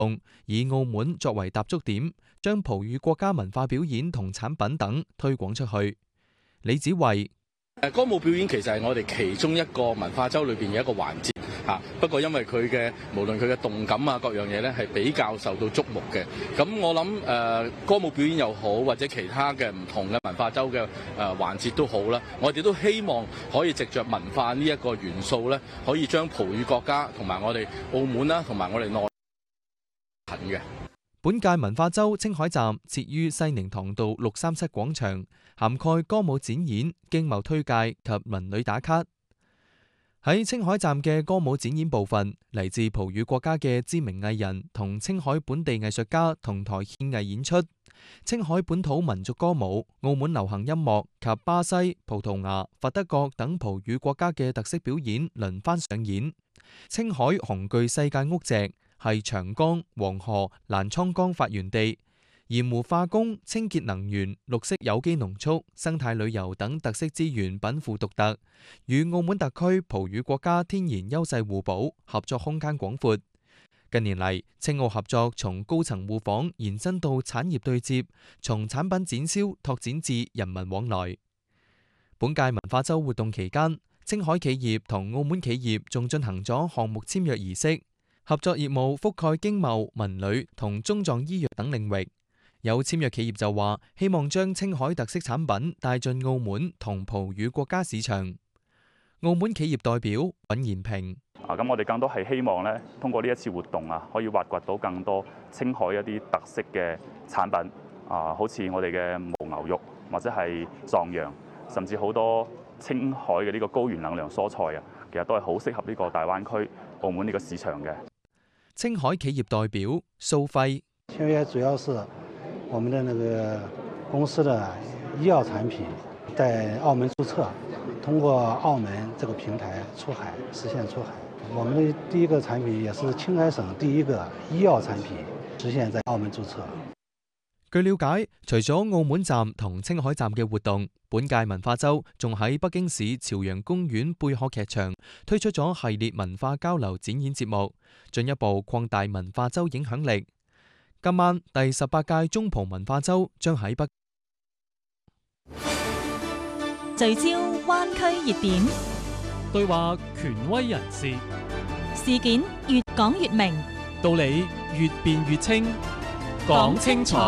動，以澳門作為踏足點，將葡語國家文化表演同產品等推廣出去。李子維： 歌舞表演其實係我哋其中一個文化週裏邊嘅一個環節嚇，不過因為佢嘅無論佢嘅動感啊各樣嘢咧係比較受到矚目嘅，咁我諗歌舞表演又好或者其他嘅唔同嘅文化週嘅環節都好啦，我哋都希望可以藉着文化呢一個元素咧，可以將葡語國家同埋我哋澳門啦同埋我哋內近嘅。 本屆文化週青海站設於西寧塘道637廣場，涵蓋歌舞展演、經貿推介及文旅打卡。喺青海站嘅歌舞展演部分，嚟自葡語國家嘅知名藝人同青海本地藝術家同台獻藝演出，青海本土民族歌舞、澳門流行音樂及巴西、葡萄牙、佛得角等葡語國家嘅特色表演輪番上演。青海紅巨世界屋脊係長江、黃河、瀾滄江發源地，鹽湖化工、清潔能源、綠色有機農畜、生態旅遊等特色資源稟賦獨特，與澳門特區葡語國家天然優勢互補，合作空間廣闊。近年嚟，青澳合作從高層互訪延伸到產業對接，從產品展銷拓展至人民往來。本屆文化週活動期間，青海企業同澳門企業仲進行咗項目簽約儀式。合作業務覆蓋經貿、文旅同中狀醫藥等領域。有簽約企業就話，希望將青海特色產品帶進澳門同葡語國家市場。澳門企業代表尹延平： 咁我哋更多係希望咧，通過呢一次活動啊，可以挖掘到更多青海一啲特色嘅產品好似我哋嘅牦牛肉或者係壯陽，甚至好多青海嘅呢個高原能量蔬菜啊，其實都係好適合呢個大灣區澳門呢個市場嘅。 青海企業代表蘇輝： 簽約主要是我們的那個公司的醫藥產品在澳門註冊，通過澳門這個平台出海，實現出海。我們的第一個產品也是青海省第一個醫藥產品實現在澳門註冊。 據了解，除咗澳門站同青海站嘅活動，本屆文化週仲喺北京市朝陽公園貝殼劇場推出咗系列文化交流展演節目，進一步擴大文化週影響力。今晚第18屆中葡文化週將喺北聚焦灣區熱點， 對話權威人士， 事件越講越明， 道理越辯越清，講清楚。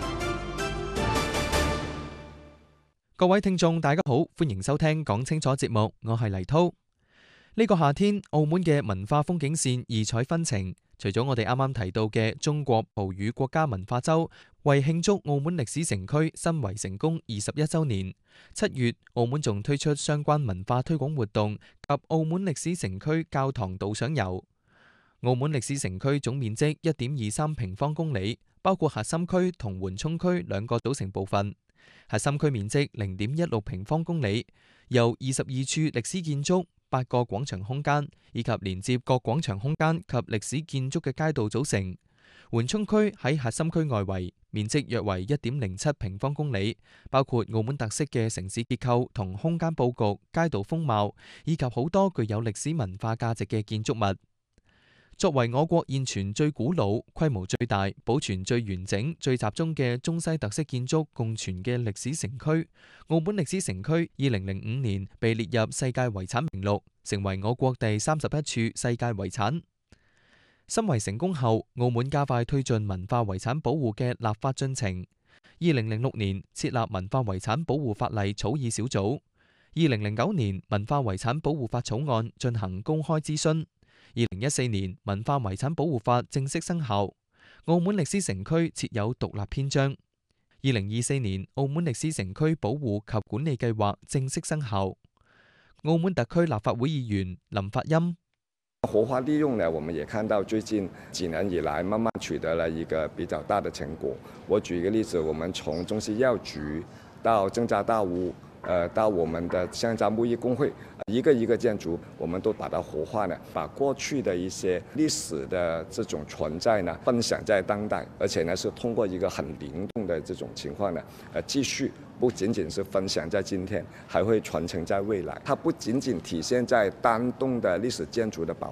各位聽眾大家好，歡迎收聽講清楚節目，我係黎濤。呢個夏天，澳門嘅文化風景線異彩紛呈。除咗我哋啱啱提到嘅中國葡語國家文化週，為慶祝澳門歷史城區申遺成功21週年，7月澳門仲推出相關文化推廣活動及澳門歷史城區教堂導賞遊。澳門歷史城區總面積1.23平方公里，包括核心區同緩衝區兩個組成部分。核心區面積0.16平方公里，由22處歷史建築、8個廣場空間以及連接各廣場空間及歷史建築嘅街道組成。緩衝區喺核心區外圍，面積約為1.07平方公里，包括澳門特色嘅城市結構同空間佈局、街道風貌，以及好多具有歷史文化價值嘅建築物。作為我國現存最古老、規模最大、保存最完整、最集中嘅中西特色建築共存嘅歷史城區，澳門歷史城區2005年被列入世界遺產名錄，成為我國第31處世界遺產。申遺成功後，澳門加快推進文化遺產保護嘅立法進程。2006年設立文化遺產保護法例草擬小組，2009年文化遺產保護法草案進行公開諮詢。2014年文化遺產保護法正式生效，澳門歷史城區設有獨立篇章。2024年澳門歷史城區保護及管理計劃正式生效。澳門特區立法會議員林發欽： 活化利用呢，我們也看到最近幾年以來慢慢取得了一個比較大的成果。我舉一個例子，我們從中西藥局到正價大屋，到我們的香樟木藝工會，一個一個建築，我們都把它活化呢，把過去的一些歷史的這種存在呢，分享在當代，而且呢是通過一個很靈動的這種情況呢，繼續不僅僅是分享在今天，還會傳承在未來。它不僅僅體現在單棟的歷史建築的保護，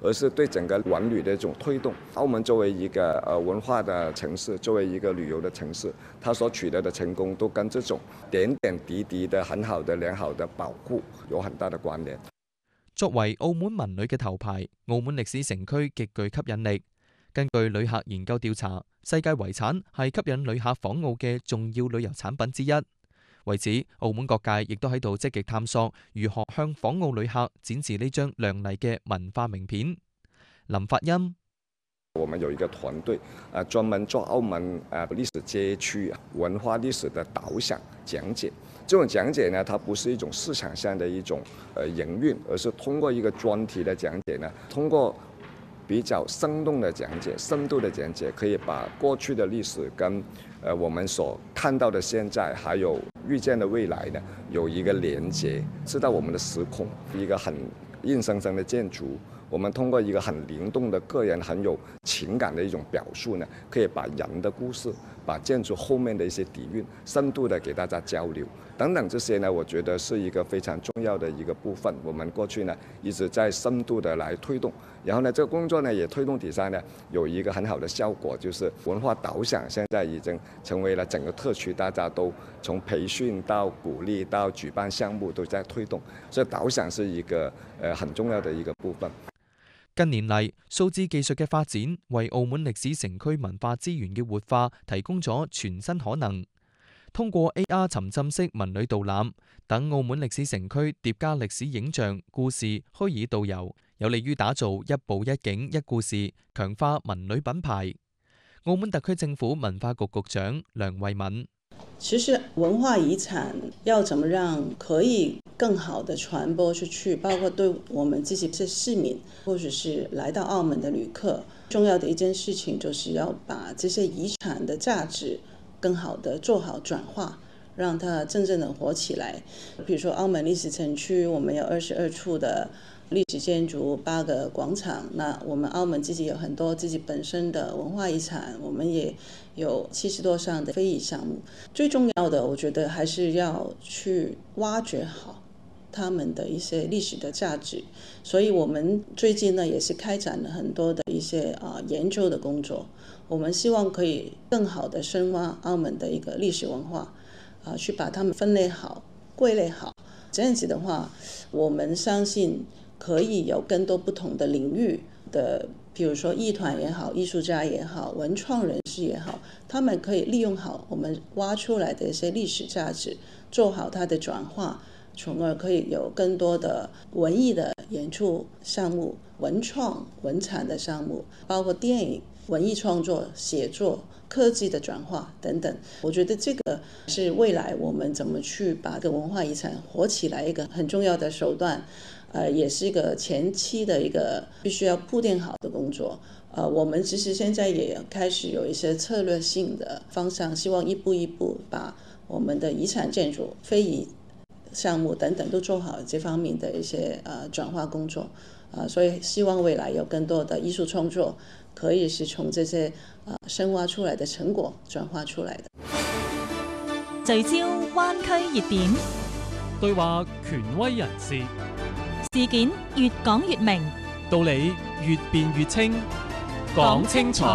而是对整个文旅的一种推动。澳门作为一个文化的城市，作为一个旅游的城市，它所取得的成功都跟这种點點滴滴的很好的良好的保護有很大的關聯。 作為澳門文旅嘅頭牌，澳門歷史城區極具吸引力。根據旅客研究調查，世界遺產係吸引旅客訪澳嘅重要旅遊產品之一。為此，澳門各界亦都喺度積極探索如何向訪澳旅客展示呢張亮麗嘅文化名片。林發欣， 我們有一個團隊，專門做澳門歷史街區文化歷史的導賞講解。這種講解呢，它不是一種市場上的一種營運，而是通過一個專題的講解呢，通過比較生動的講解、深度的講解，可以把過去的歷史跟我們所看到的現在，還有預見的未來呢，有一個連接，知道我們的時空，一個很硬生生的建築。我們通過一個很靈動的個人很有情感的一種表述呢，可以把人的故事、把建築後面的一些底蘊，深度的給大家交流，等等這些呢，我覺得是一個非常重要的一個部分。我們過去呢一直在深度的來推動，然後呢，這個工作呢也推動底下呢有一個很好的效果，就是文化導賞現在已經成為了整個特區大家都從培訓到鼓勵到舉辦項目都在推動，所以導賞是一個很重要的一個部分。 近年嚟，數字技術嘅發展為澳門歷史城區文化資源嘅活化提供咗全新可能。通過 AR 沉浸式文旅導覽等澳門歷史城區疊加歷史影像、故事、虛擬導遊，有利於打造一步一景一故事，強化文旅品牌。澳門特區政府文化局局長梁慧敏。 其實文化遺產要怎麼讓可以更好的傳播出去，包括對我們自己是市民或者是來到澳門的旅客，重要的一件事情就是要把這些遺產的價值更好的做好轉化，讓它真正的活起來。比如說澳門歷史城區，我們有22處的歷史建築，8個廣場，那我們澳門自己有很多自己本身的文化遺產，我們也有70多項的非遺項目。最重要的我覺得還是要去挖掘好他們的一些歷史的價值，所以我們最近呢也是開展了很多的一些研究的工作，我們希望可以更好的深挖澳門的一個歷史文化，去把它們分類好、歸類好，這樣子的話，我們相信可以有更多不同的領域的，比如說藝團也好、藝術家也好、文創人士也好，他們可以利用好我們挖出來的一些歷史價值，做好它的轉化，從而可以有更多的文藝的演出項目、文創文產的項目，包括電影、文藝創作、寫作、科技的轉化等等。我覺得這個是未來我們怎麼去把這個文化遺產活起來一個很重要的手段。也是一個前期的一個必須要鋪墊好的工作。我們其實現在也開始有一些策略性的方向，希望一步一步把我們的遺產建築、非遺項目等等都做好這方面的一些轉化工作。所以希望未來有更多的藝術創作可以是從這些深挖出來的成果轉化出來的。 聚焦灣區熱點， 對話權威人士， 事件越講越明， 道理越辯越清，講清楚。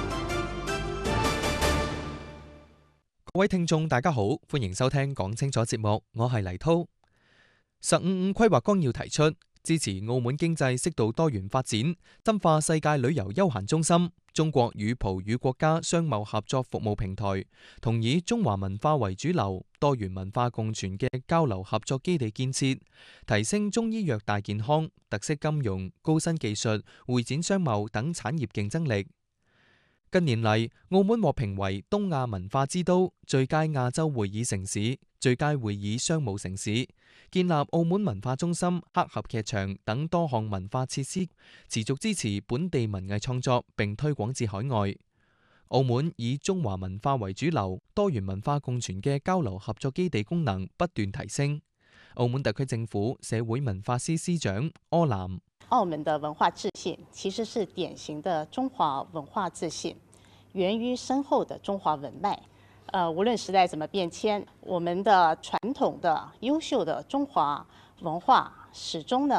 各位聽眾大家好，歡迎收聽講清楚節目，我係黎濤。15+5規劃綱要提出，支持澳門經濟適度多元發展，深化世界旅遊休閒中心、中國與葡語國家商貿合作服務平台，同以中華文化為主流、多元文化共存嘅交流合作基地建設，提升中醫藥大健康、特色金融、高新技術、會展商貿等產業競爭力。近年嚟，澳門獲評為東亞文化之都、最佳亞洲會議城市、最佳會議商務城市，建立澳門文化中心、黑盒劇場等多項文化設施，持續支持本地文藝創作並推廣至海外。澳門以中華文化為主流、多元文化共存嘅交流合作基地功能不斷提升。澳門特區政府社會文化司司長柯南： 澳門的文化自信其實是典型的中華文化自信，源於深厚的中華文脈。無論時代怎麼變遷，我們的傳統的優秀的中華文化始終呢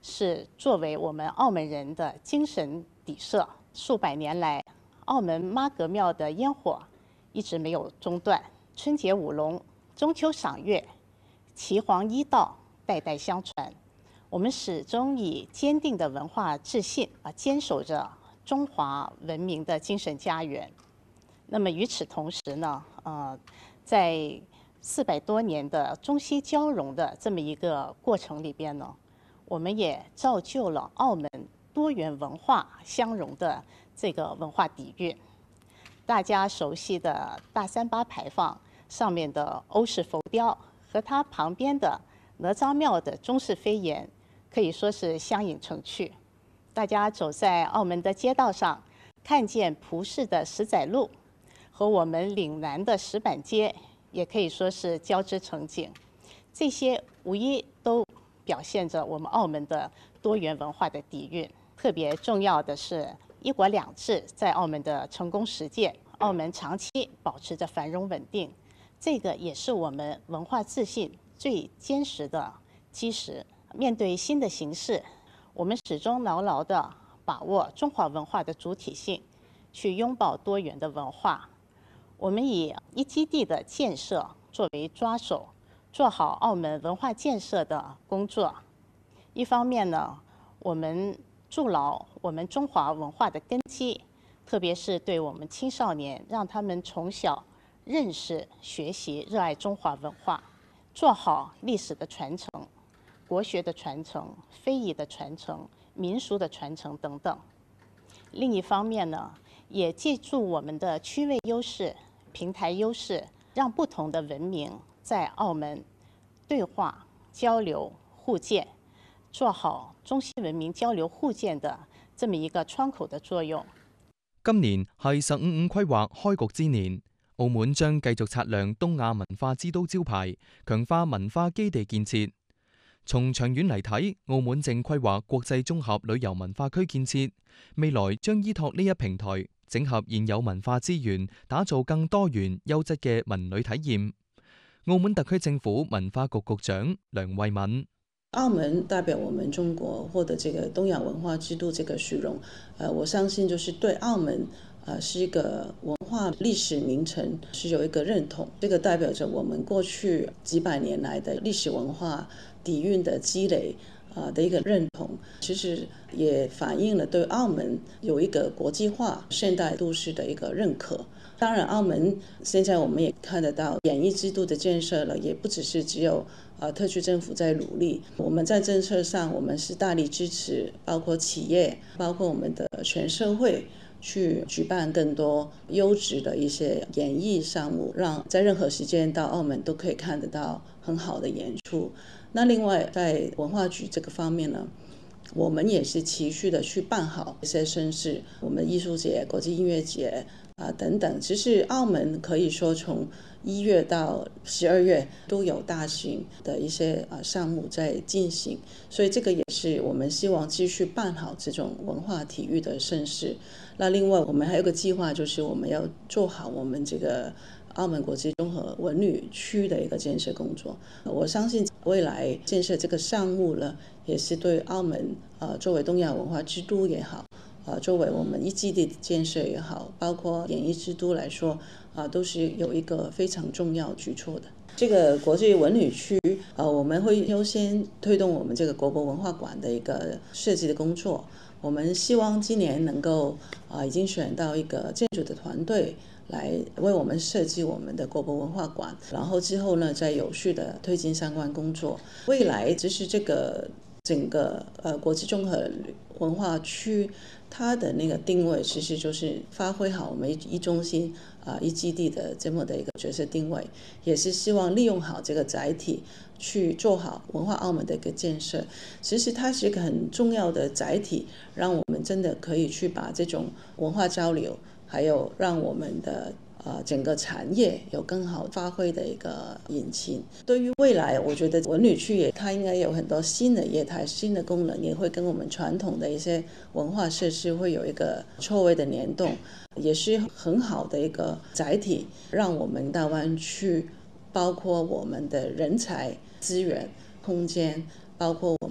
是作为我们澳门人的精神底色。数百年来，澳门妈阁庙的烟火一直没有中断，春节舞龙、中秋赏月、岐黄医道代代相传。我们始终以坚定的文化自信坚守着中华文明的精神家园。那么与此同时呢，在400多年的中西交融的这么一个过程里边呢，我们也造就了澳门多元文化相融的这个文化底蕴。大家熟悉的大3·8牌坊上面的欧式浮雕和它旁边的哪吒庙的中式飞檐，可以说是相映成趣。大家走在澳门的街道上，看见葡式的石仔路和我们岭南的石板街，也可以说是交织成景。这些无一都表现着我们澳门的多元文化的底蕴。特别重要的是“一国两制”在澳门的成功实践，澳门长期保持着繁荣稳定，这个也是我们文化自信最坚实的基石。面对新的形势，我们始终牢牢地把握中华文化的主体性，去拥抱多元的文化。我们以一基地的建设作为抓手，做好澳门文化建设的工作。一方面呢，我们筑牢我们中华文化的根基，特别是对我们青少年，让他们从小认识、学习、热爱中华文化，做好历史的传承、国学的传承、非遗的传承、民俗的传承等等。另一方面呢，也借助我们的区位优势、平台优势，让不同的文明在澳門對話、交流、互鑑，做好中西文明交流互鑑的這麼一個窗口的作用。 今年係15-5規劃開局之年，澳門將繼續擦亮東亞文化之都招牌，強化文化基地建設。從長遠嚟睇，澳門正規劃國際綜合旅遊文化區建設，未來將依託呢一平台，整合現有文化資源，打造更多元優質嘅文旅體驗。澳門特區政府文化局局長梁慧敏： 澳門代表我們中國獲得這個東亞文化之都這個殊榮，我相信就是對澳門是一個文化歷史名城是有一個認同，這個代表着我們過去幾百年來的歷史文化底蘊的積累的一個認同，其實也反映了對澳門有一個國際化現代都市的一個認可。當然澳門現在我們也看得到演藝之都的建設了，也不只有特區政府在努力，我們在政策上我們是大力支持，包括企業，包括我們的全社會去舉辦更多優質的一些演藝項目，讓在任何時間到澳門都可以看得到很好的演出。那另外在文化局這個方面呢，我們也是持續的去辦好一些盛事，我們藝術節、國際音樂節等等。其實澳門可以說從1月到12月都有大型的一些項目在進行，所以這個也是我們希望繼續辦好這種文化體育的盛事。那另外我們還有個計劃，就是我們要做好我們這個澳門國際綜合文旅區的一個建設工作。我相信未來建設這個項目呢，也是對澳門作為東亞文化之都也好，作為我們一基地的建設也好，包括演藝之都來說都是有一個非常重要舉措的。這個國際文旅區我們會優先推動我們這個國博文化館的一個設計的工作。我們希望今年能夠已經選到一個建築的團隊來為我們設計我們的國博文化館，然後之後呢再有序的推進相關工作。未來就是這個整個國際綜合文化區，它的那個定位其實就是發揮好我們一中心一基地的這麼的一個角色定位，也是希望利用好這個載體去做好文化澳門的一個建設。其實它是一個很重要的載體，讓我們真的可以去把這種文化交流，還有讓我們的整個產業有更好發揮的一個引擎。對於未來，我覺得文旅區它應該有很多新的業態、新的功能，也會跟我們傳統的一些文化設施會有一個錯位的聯動，也是很好的一個載體，讓我們大灣區包括我們的人才資源、空間，包括我們的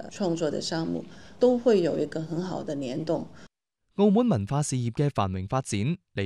創作的項目，都會有一個很好的聯動。 澳門文化事業嘅繁榮發展離